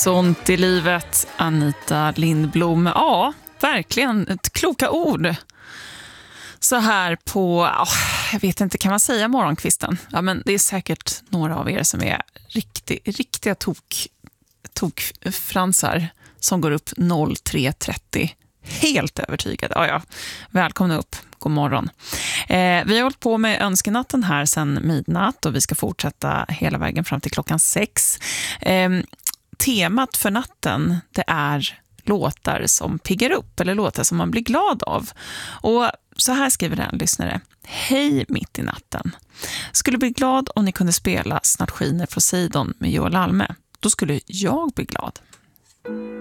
Sånt i livet, Anita Lindblom. Ja, verkligen ett kloka ord. Så här på, jag vet inte, kan man säga morgonkvisten? Ja, men det är säkert några av er som är riktiga tokfransar som går upp 03.30. Helt övertygad. Ja. Välkomna upp. God morgon. Vi har hållit på med önskenatten här sedan midnatt och vi ska fortsätta hela vägen fram till klockan 6. Temat för natten, det är låtar som piggar upp eller låtar som man blir glad av. Och så här skriver en lyssnare. Hej mitt i natten. Skulle bli glad om ni kunde spela Snart skiner Poseidon med Joel Alme. Då skulle jag bli glad.